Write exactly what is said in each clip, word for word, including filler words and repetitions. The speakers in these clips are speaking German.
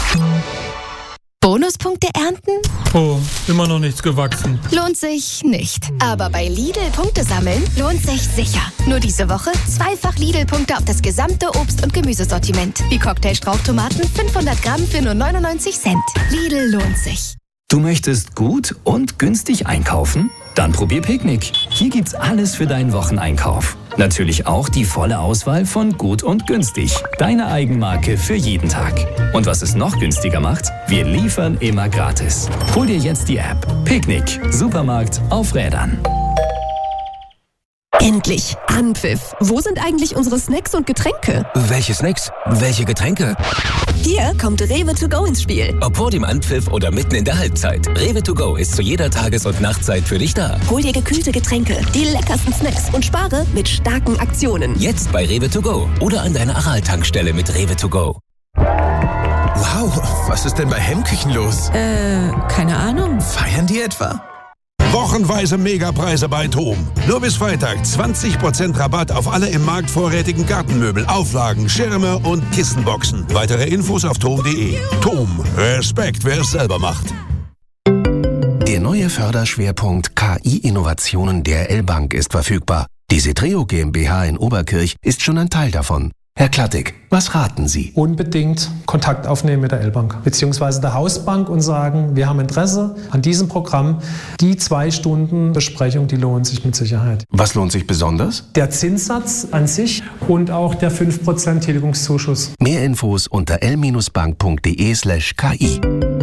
Bonuspunkte ernten? Oh, immer noch nichts gewachsen. Lohnt sich nicht. Aber bei Lidl Punkte sammeln lohnt sich sicher. Nur diese Woche zweifach Lidl-Punkte auf das gesamte Obst- und Gemüsesortiment. Wie Cocktail-Strauchtomaten fünfhundert Gramm für nur neunundneunzig Cent. Lidl lohnt sich. Du möchtest gut und günstig einkaufen? Dann probier Picknick. Hier gibt's alles für deinen Wocheneinkauf. Natürlich auch die volle Auswahl von Gut und Günstig. Deine Eigenmarke für jeden Tag. Und was es noch günstiger macht? Wir liefern immer gratis. Hol dir jetzt die App. Picknick. Supermarkt auf Rädern. Endlich! Anpfiff! Wo sind eigentlich unsere Snacks und Getränke? Welche Snacks? Welche Getränke? Hier kommt Rewe to go ins Spiel. Ob vor dem Anpfiff oder mitten in der Halbzeit. Rewe to go ist zu jeder Tages- und Nachtzeit für dich da. Hol dir gekühlte Getränke, die leckersten Snacks und spare mit starken Aktionen. Jetzt bei Rewe to go oder an deiner Aral-Tankstelle mit Rewe to go. Wow, was ist denn bei Hemmküchen los? Äh, keine Ahnung. Feiern die etwa? Wochenweise Megapreise bei TOM. Nur bis Freitag zwanzig Prozent Rabatt auf alle im Markt vorrätigen Gartenmöbel, Auflagen, Schirme und Kissenboxen. Weitere Infos auf tom punkt de. TOM. Respekt, wer es selber macht. Der neue Förderschwerpunkt K I-Innovationen der L-Bank ist verfügbar. Die Setreo GmbH in Oberkirch ist schon ein Teil davon. Herr Klattig, was raten Sie? Unbedingt Kontakt aufnehmen mit der L-Bank bzw. der Hausbank und sagen, wir haben Interesse an diesem Programm. Die zwei Stunden Besprechung, die lohnen sich mit Sicherheit. Was lohnt sich besonders? Der Zinssatz an sich und auch der fünf Prozent Tilgungszuschuss. Mehr Infos unter l-bank.de slash ki.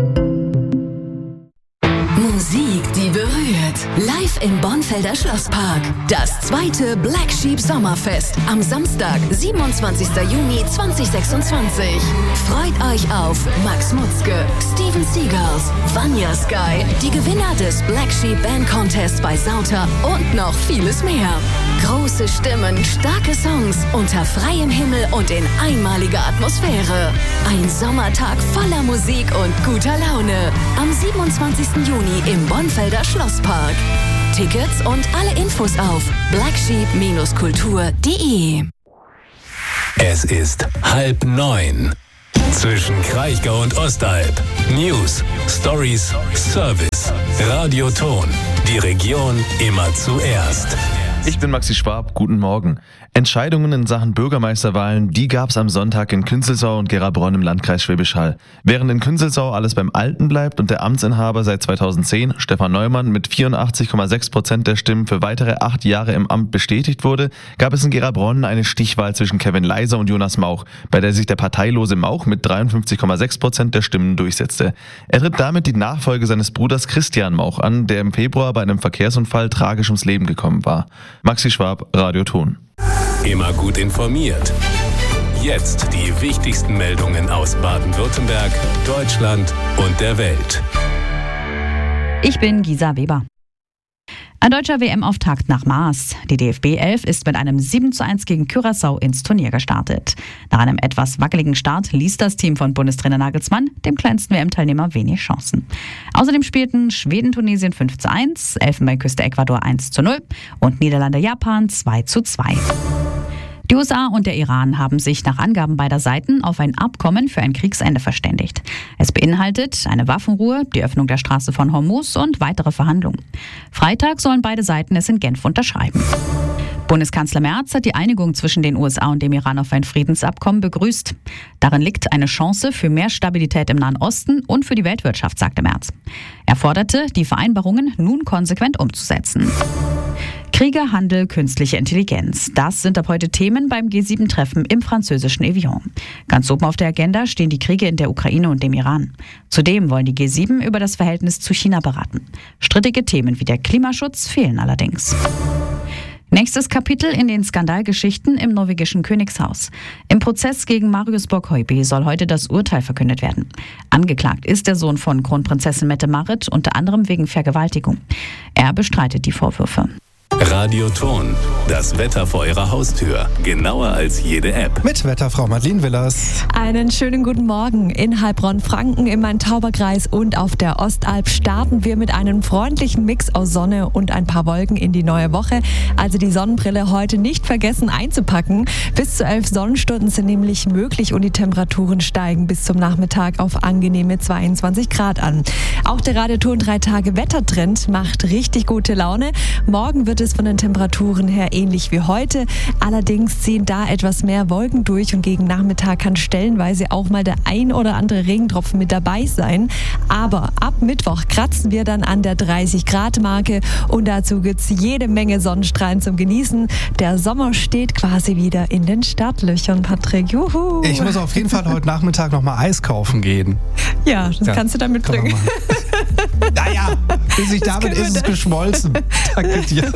Musik, die berührt. Live im Bornfelder Schlosspark. Das zweite Black Sheep Sommerfest am Samstag, siebenundzwanzigsten Juni zweitausendsechsundzwanzig. Freut euch auf Max Mutzke, Steven Seagulls, Vanya Sky, die Gewinner des Black Sheep Band Contest bei Sauter und noch vieles mehr. Große Stimmen, starke Songs, unter freiem Himmel und in einmaliger Atmosphäre. Ein Sommertag voller Musik und guter Laune. Am siebenundzwanzigsten Juni im Bornfelder Schlosspark. Tickets und alle Infos auf black sheep Bindestrich kultur punkt de. Es ist halb neun. Zwischen Kraichgau und Ostalb. News, Stories, Service. Radio Ton. Die Region immer zuerst. Ich bin Maxi Schwab, guten Morgen. Entscheidungen in Sachen Bürgermeisterwahlen, die gab es am Sonntag in Künzelsau und Gerabronn im Landkreis Schwäbisch Hall. Während in Künzelsau alles beim Alten bleibt und der Amtsinhaber seit zweitausendzehn, Stefan Neumann, mit vierundachtzig Komma sechs Prozent der Stimmen für weitere acht Jahre im Amt bestätigt wurde, gab es in Gerabronn eine Stichwahl zwischen Kevin Leiser und Jonas Mauch, bei der sich der parteilose Mauch mit dreiundfünfzig Komma sechs Prozent der Stimmen durchsetzte. Er tritt damit die Nachfolge seines Bruders Christian Mauch an, der im Februar bei einem Verkehrsunfall tragisch ums Leben gekommen war. Maxi Schwab, Radio Ton. Immer gut informiert. Jetzt die wichtigsten Meldungen aus Baden-Württemberg, Deutschland und der Welt. Ich bin Gisa Weber. Ein deutscher W M-Auftakt nach Maß. Die D F B elf ist mit einem sieben zu eins gegen Curaçao ins Turnier gestartet. Nach einem etwas wackeligen Start ließ das Team von Bundestrainer Nagelsmann dem kleinsten W M-Teilnehmer wenig Chancen. Außerdem spielten Schweden-Tunesien fünf zu eins, Elfenbeinküste Ecuador eins zu null und Niederlande-Japan zwei zu zwei. Die U S A und der Iran haben sich nach Angaben beider Seiten auf ein Abkommen für ein Kriegsende verständigt. Es beinhaltet eine Waffenruhe, die Öffnung der Straße von Hormuz und weitere Verhandlungen. Freitag sollen beide Seiten es in Genf unterschreiben. Bundeskanzler Merz hat die Einigung zwischen den U S A und dem Iran auf ein Friedensabkommen begrüßt. Darin liegt eine Chance für mehr Stabilität im Nahen Osten und für die Weltwirtschaft, sagte Merz. Er forderte, die Vereinbarungen nun konsequent umzusetzen. Kriege, Handel, künstliche Intelligenz. Das sind ab heute Themen beim G sieben Treffen im französischen Evian. Ganz oben auf der Agenda stehen die Kriege in der Ukraine und dem Iran. Zudem wollen die G sieben über das Verhältnis zu China beraten. Strittige Themen wie der Klimaschutz fehlen allerdings. Nächstes Kapitel in den Skandalgeschichten im norwegischen Königshaus. Im Prozess gegen Marius Borg-Høiby soll heute das Urteil verkündet werden. Angeklagt ist der Sohn von Kronprinzessin Mette-Marit unter anderem wegen Vergewaltigung. Er bestreitet die Vorwürfe. Radioton, das Wetter vor Ihrer Haustür. Genauer als jede App. Mit Wetterfrau Madeleine Willers. Einen schönen guten Morgen. In Heilbronn-Franken, im Main-Tauber-Kreis und auf der Ostalb starten wir mit einem freundlichen Mix aus Sonne und ein paar Wolken in die neue Woche. Also die Sonnenbrille heute nicht vergessen einzupacken. Bis zu elf Sonnenstunden sind nämlich möglich und die Temperaturen steigen bis zum Nachmittag auf angenehme zweiundzwanzig Grad an. Auch der Radioton drei Tage Wettertrend macht richtig gute Laune. Morgen wird es von den Temperaturen her ähnlich wie heute. Allerdings ziehen da etwas mehr Wolken durch und gegen Nachmittag kann stellenweise auch mal der ein oder andere Regentropfen mit dabei sein. Aber ab Mittwoch kratzen wir dann an der dreißig Grad Marke und dazu gibt es jede Menge Sonnenstrahlen zum Genießen. Der Sommer steht quasi wieder in den Startlöchern, Patrick. Juhu! Ich muss auf jeden Fall heute Nachmittag noch mal Eis kaufen gehen. Ja, das ja, kannst du dann mitbringen. Naja, bis ich damit ist es geschmolzen. Danke dir.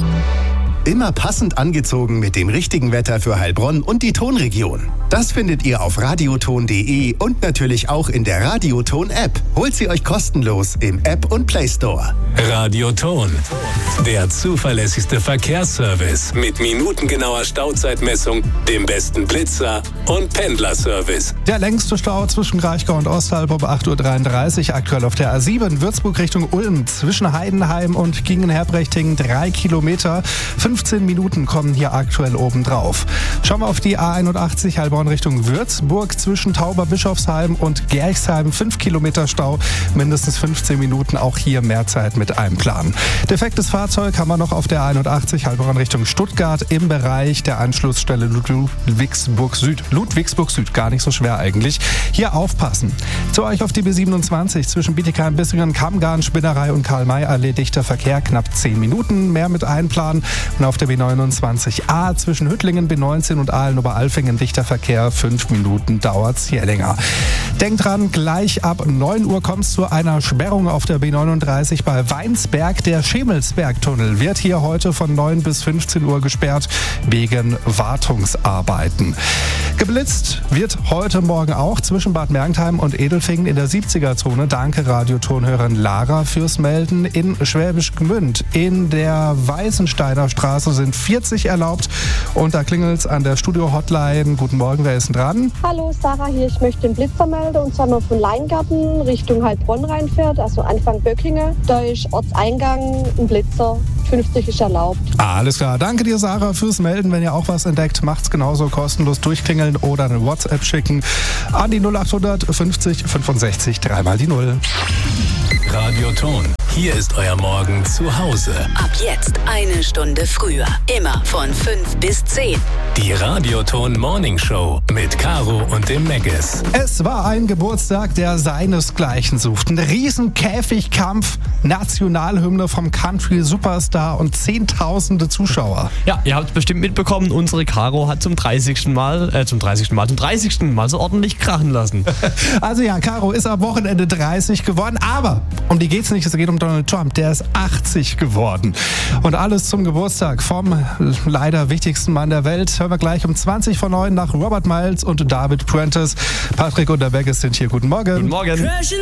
Immer passend angezogen mit dem richtigen Wetter für Heilbronn und die Tonregion. Das findet ihr auf radioton punkt de und natürlich auch in der Radioton-App. Holt sie euch kostenlos im App und Play Store. Radioton, der zuverlässigste Verkehrsservice mit minutengenauer Stauzeitmessung, dem besten Blitzer und Pendlerservice. Der längste Stau zwischen Kraichgau und Ostalb um acht Uhr dreiunddreißig, aktuell auf der A sieben, Würzburg Richtung Ulm, zwischen Heidenheim und Gingen-Herbrechting drei Kilometer. fünfzehn Minuten kommen hier aktuell obendrauf. Schauen wir auf die A einundachtzig Heilbronn Richtung Würzburg, zwischen Tauber-Bischofsheim und Gerchsheim fünf Kilometer Stau, mindestens fünfzehn Minuten, auch hier mehr Zeit mit einplanen. Defektes Fahrzeug haben wir noch auf der A einundachtzig Heilbronn Richtung Stuttgart im Bereich der Anschlussstelle Ludwigsburg Süd. Ludwigsburg Süd, gar nicht so schwer eigentlich. Hier aufpassen. Zu euch auf die B siebenundzwanzig zwischen Bietigheim, Bissingen, Kammgarn, Spinnerei und Karl-May-Allee dichter Verkehr, knapp zehn Minuten, mehr mit einplanen. Und auf der B neunundzwanzig A zwischen Hüttlingen, B neunzehn und Aalen-Oberalfingen dichter Verkehr, fünf Minuten dauert's hier länger. Denkt dran, gleich ab neun Uhr kommt es zu einer Sperrung auf der B neununddreißig bei Weinsberg. Der Schemelsbergtunnel wird hier heute von neun bis fünfzehn Uhr gesperrt wegen Wartungsarbeiten. Geblitzt wird heute Morgen auch zwischen Bad Mergentheim und Edelfingen in der siebziger-Zone. Danke Radiotonhörerin Lara fürs Melden. In Schwäbisch Gmünd in der Weißensteiner Straße sind vierzig erlaubt und da klingelt's an der Studio-Hotline. Guten Morgen, wer ist denn dran? Hallo, Sarah hier. Ich möchte den Blitzer melden und zwar mal von Leingarten Richtung Heilbronn reinfährt, also Anfang Böckingen. Da ist Ortseingang ein Blitzer. fünfzig ist erlaubt. Alles klar. Danke dir, Sarah, fürs Melden. Wenn ihr auch was entdeckt, macht's genauso kostenlos. Durchklingeln oder eine WhatsApp schicken an die null achthundert fünfzig fünfundsechzig dreimal die null. Radioton. Hier ist euer Morgen zu Hause. Ab jetzt eine Stunde früher. Immer von fünf bis zehn. Die Radioton Morning Show mit Caro und dem Megges. Es war ein Geburtstag, der seinesgleichen sucht. Ein Riesenkäfigkampf, Nationalhymne vom Country-Superstar und zehntausende Zuschauer. Ja, ihr habt es bestimmt mitbekommen, unsere Caro hat zum dreißigsten Mal, äh, zum dreißigsten Mal, zum dreißigsten Mal so ordentlich krachen lassen. Also ja, Caro ist am Wochenende dreißig geworden, aber um die geht's nicht, es geht um Donald Trump, der ist achtzig geworden. Und alles zum Geburtstag vom leider wichtigsten Mann der Welt. Hören wir gleich um zwanzig vor neun nach Robert Miles und David Prentice. Patrick und der Megges sind hier. Guten Morgen. Guten Morgen.